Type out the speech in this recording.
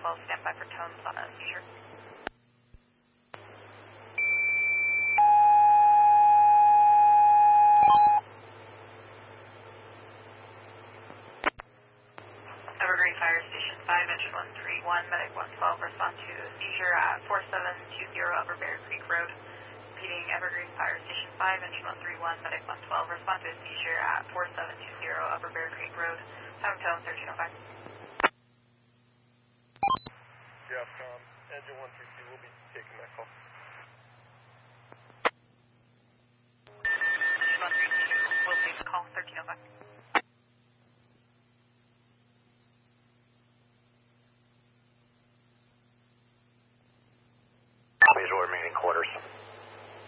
112, stand by for tones on a seizure. Evergreen Fire Station 5, engine 131, medic 112, respond to seizure at 4720 Upper Bear Creek Road. Repeating, Evergreen Fire Station 5, engine 131, medic 112, respond to seizure at 4720 Upper Bear Creek Road. Time tone 1305. Jeff, engine 132 will be taking that call.